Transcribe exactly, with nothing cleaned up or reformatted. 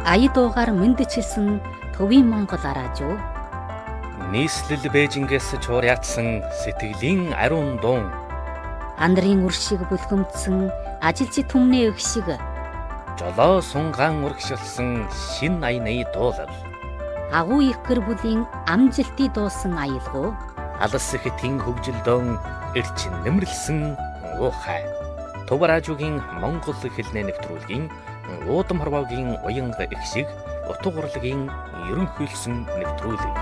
ая дуугаар мэндчилсэн төвийн Монгол араажуу. Нийслэл Бээжингээс чуурьяатсан сэтгэлийн ариун дуун. Андрын үр шиг бүлгэмдсэн ажилчид түмний өх шиг. Жолоо сунгаан урагшилсан шин аяны дуулал. Агуу их гэр бүлийн амжилтыг дуусан аялгау. Алс ихтийн хөгжилдөөн эрчин нэмэрлсэн уухай. Төв радиогийн Монгол хэлний нэвтрүүлгийн уудам хорвоогийн уянга их шиг утга урлагийн ерөнхийлсөн нэвтрүүлэг.